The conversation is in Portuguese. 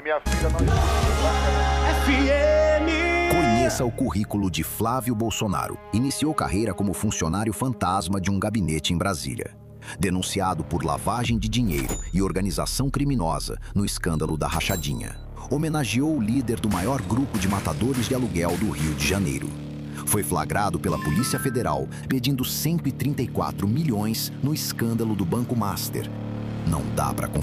minha filha não... Conheça o currículo de Flávio Bolsonaro. Iniciou carreira como funcionário fantasma de um gabinete em Brasília. Denunciado por lavagem de dinheiro e organização criminosa no escândalo da Rachadinha. Homenageou o líder do maior grupo de matadores de aluguel do Rio de Janeiro. Foi flagrado pela Polícia Federal pedindo 134 milhões no escândalo do Banco Master. Não dá para